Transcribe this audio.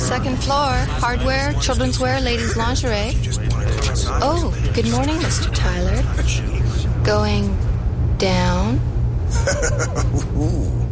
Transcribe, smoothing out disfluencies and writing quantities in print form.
Second floor. Hardware, children's wear, ladies' lingerie. Oh, good morning, Mr. Tyler. Going down?